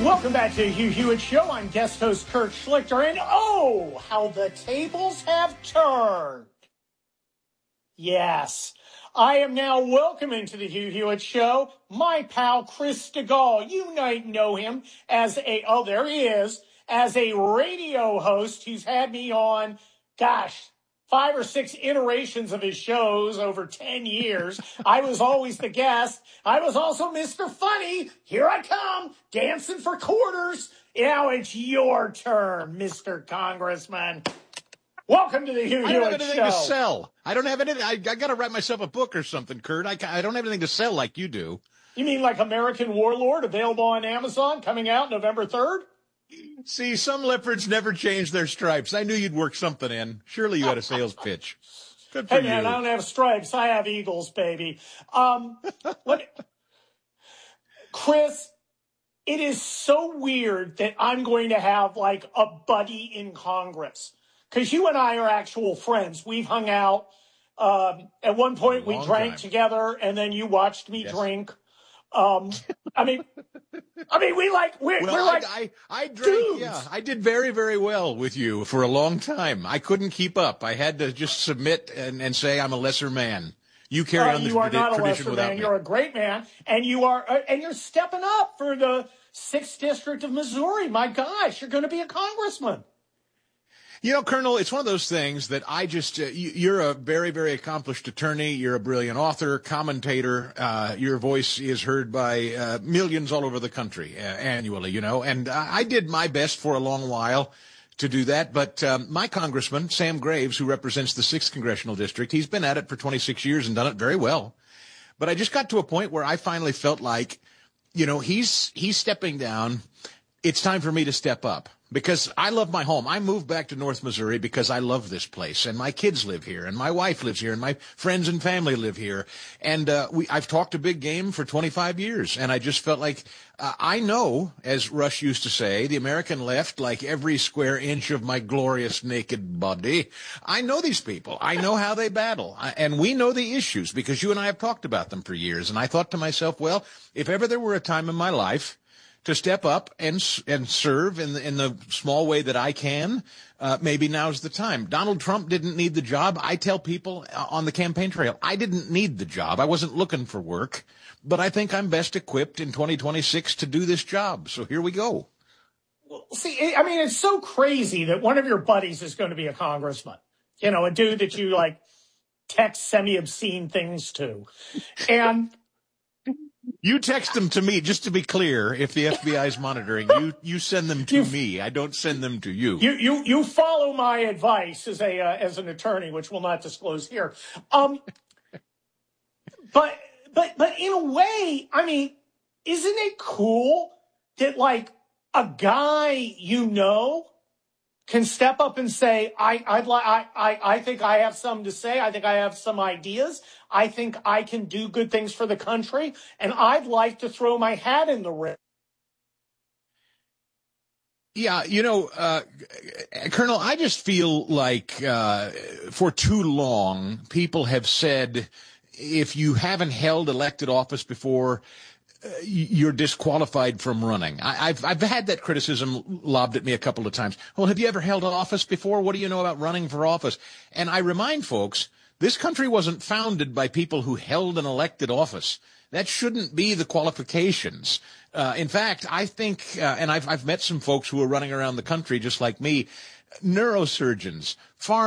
Welcome back to the Hugh Hewitt Show. I'm guest host Kurt Schlichter, and oh, how the tables have turned. Yes, I am now welcoming to the Hugh Hewitt Show my pal Chris DeGaulle. You might know him as there he is, as a radio host. He's had me on, 5 or 6 iterations of his shows over 10 years. I was always the guest. I was also Mr. Funny. Here I come, dancing for quarters. Now it's your turn, Mr. Congressman. Welcome to the Hugh Hewitt Show. I don't have anything to sell. I don't have anything. I got to write myself a book or something, Kurt. I don't have anything to sell like you do. You mean like American Warlord, available on Amazon, coming out November 3rd? See, some leopards never change their stripes. I knew you'd work something in. Surely you had a sales pitch. Good for hey, you. man, I don't have stripes. I have eagles, baby. Chris, it is so weird that I'm going to have like a buddy in Congress. Because you and I are actual friends. We've hung out. At one point, we drank together, and then you watched me drink. I mean, we're like I drank. dudes. Yeah, I did very, very well with you for a long time. I couldn't keep up. I had to just submit and say I'm a lesser man. You carry on the you are not a tradition lesser without man. me. You're a great man, and you're stepping up for the 6th District of Missouri. My gosh, you're going to be a congressman. You know, Colonel, it's one of those things that I just, you're a very, very accomplished attorney. You're a brilliant author, commentator. Your voice is heard by millions all over the country annually, you know, and I did my best for a long while to do that. But my congressman, Sam Graves, who represents the 6th Congressional District, he's been at it for 26 years and done it very well. But I just got to a point where I finally felt like, you know, he's stepping down. It's time for me to step up. Because I love my home. I moved back to North Missouri because I love this place, and my kids live here, and my wife lives here, and my friends and family live here. And I've talked a big game for 25 years, and I just felt like I know, as Rush used to say, the American left, like every square inch of my glorious naked body. I know these people. I know how they battle, and we know the issues because you and I have talked about them for years. And I thought to myself, well, if ever there were a time in my life to step up and serve in the small way that I can, maybe now's the time. Donald Trump didn't need the job. I tell people on the campaign trail, I didn't need the job. I wasn't looking for work, but I think I'm best equipped in 2026 to do this job. So here we go. Well, see, I mean, it's so crazy that one of your buddies is going to be a congressman. You know, a dude that you like text semi-obscene things to. And you text them to me, just to be clear, if the FBI is monitoring, you send them to me. I don't send them to you. You follow my advice as an attorney, which we'll not disclose here. But in a way, I mean, isn't it cool that like a guy you know can step up and say, I think I have something to say. I think I have some ideas. I think I can do good things for the country, and I'd like to throw my hat in the ring. Yeah, you know, Colonel, I just feel like for too long people have said if you haven't held elected office before, you're disqualified from running. I've had that criticism lobbed at me a couple of times. Well, have you ever held an office before? What do you know about running for office? And I remind folks, this country wasn't founded by people who held an elected office. That shouldn't be the qualifications. In fact, I think, and I've met some folks who are running around the country just like me, neurosurgeons,